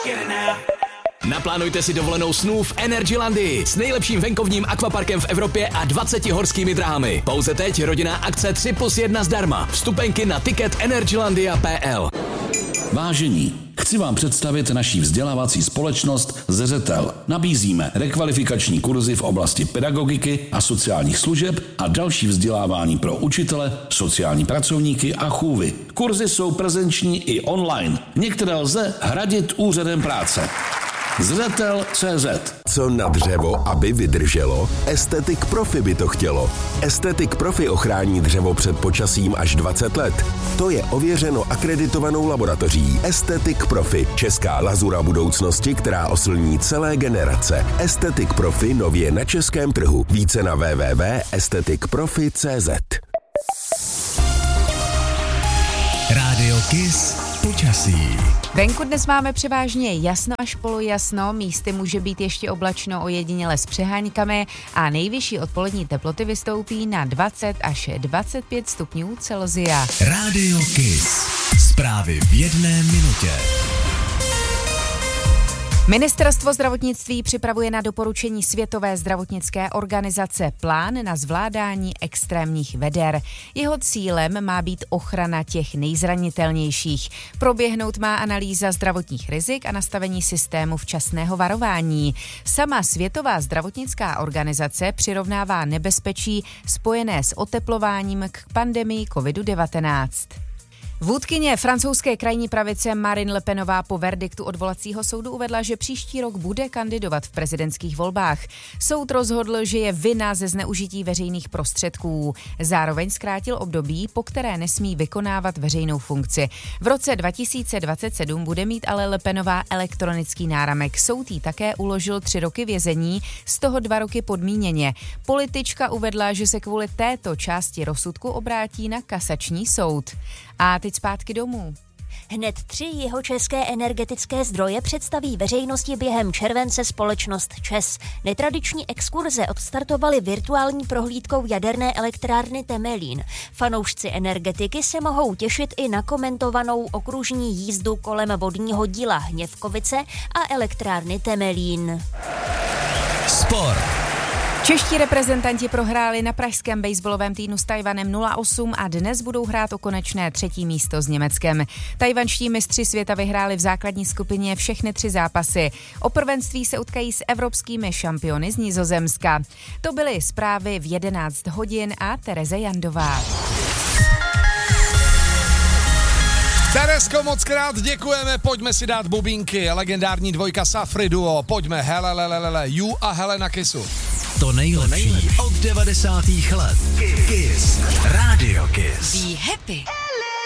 Naplánujte si dovolenou snů v Energylandii s nejlepším venkovním akvaparkem v Evropě a 20 horskými dráhami. Pouze teď rodinná akce 3+1 zdarma. Vstupenky na ticket energylandia.pl. Vážení, chci vám představit naší vzdělávací společnost Zřetel. Nabízíme rekvalifikační kurzy v oblasti pedagogiky a sociálních služeb a další vzdělávání pro učitele, sociální pracovníky a chůvy. Kurzy jsou prezenční i online. Některé lze hradit úřadem práce. Zřetel.cz. Co na dřevo, aby vydrželo? Estetik Profi by to chtělo. Estetik Profi ochrání dřevo před počasím až 20 let. To je ověřeno akreditovanou laboratoří. Estetik Profi, česká lazura budoucnosti, která oslní celé generace. Estetik Profi nově na českém trhu. Více na www.estetikprofi.cz. Rádio Kiss počasí. Venku dnes máme převážně jasno až polojasno, místy může být ještě oblačno, ojediněle s přeháňkami a nejvyšší odpolední teploty vystoupí na 20 až 25 stupňů Celsia. Rádio Kiss. Zprávy v 1 minutě. Ministerstvo zdravotnictví připravuje na doporučení Světové zdravotnické organizace plán na zvládání extrémních veder. Jeho cílem má být ochrana těch nejzranitelnějších. Proběhnout má analýza zdravotních rizik a nastavení systému včasného varování. Sama Světová zdravotnická organizace přirovnává nebezpečí spojené s oteplováním k pandemii COVID-19. Vůdkyně francouzské krajní pravice Marine Le Penová po verdiktu odvolacího soudu uvedla, že příští rok bude kandidovat v prezidentských volbách. Soud rozhodl, že je vina ze zneužití veřejných prostředků. Zároveň zkrátil období, po které nesmí vykonávat veřejnou funkci. V roce 2027 bude mít ale Le Penová elektronický náramek. Soud jí také uložil 3 roky vězení, z toho 2 roky podmíněně. Politička uvedla, že se kvůli této části rozsudku obrátí na kasační soud. A teď zpátky domů. Hned 3 jihočeské energetické zdroje představí veřejnosti během července společnost ČEZ. Netradiční exkurze odstartovaly virtuální prohlídkou jaderné elektrárny Temelín. Fanoušci energetiky se mohou těšit i na komentovanou okružní jízdu kolem vodního díla Hněvkovice a elektrárny Temelín. Sport. Čeští reprezentanti prohráli na pražském baseballovém týdnu s Tajvanem 0-8 a dnes budou hrát o konečné 3. místo s Německem. Tajvanští mistři světa vyhráli v základní skupině všechny 3 zápasy. O prvenství se utkají s evropskými šampiony z Nizozemska. To byly zprávy v 11 hodin a Tereze Jandová. Teresko, moc krát děkujeme, pojďme si dát bubínky. Legendární dvojka Safri duo, pojďme, hele, You a Helena Kissu. To nejlepší od 90. let. Kiss. Rádio Kiss. Be happy.